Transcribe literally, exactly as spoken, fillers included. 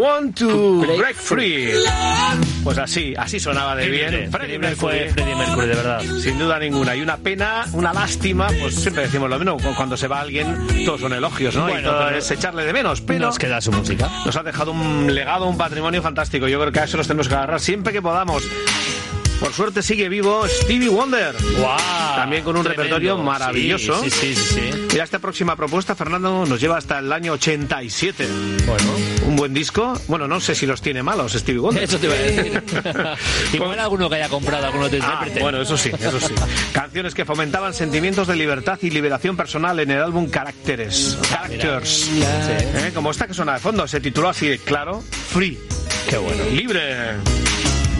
Want to Break, break Free. Pues así, así sonaba de bien. Freddie Freddie Mercury. Mercury, Freddie Mercury, de verdad. Sin duda ninguna. Y una pena, una lástima, pues siempre decimos lo mismo, cuando se va alguien, todos son elogios, ¿no? Bueno, y todo pero es echarle de menos, pero nos queda su música. Nos ha dejado un legado, un patrimonio fantástico. Yo creo que a eso nos tenemos que agarrar siempre que podamos. Por suerte sigue vivo Stevie Wonder. Wow, también con un tremendo repertorio maravilloso. Sí, sí, sí, sí. Mira, esta próxima propuesta, Fernando, nos lleva hasta el año ochenta y siete. Bueno. Un buen disco. Bueno, no sé si los tiene malos Stevie Wonder. Eso te iba a decir. Igual alguno que haya comprado alguno de ah, bueno, eso sí, eso sí. Canciones que fomentaban sentimientos de libertad y liberación personal en el álbum Caracteres. Characters. Sí. ¿Eh? Como esta que suena de fondo. Se tituló así, claro, Free. Qué bueno. Libre.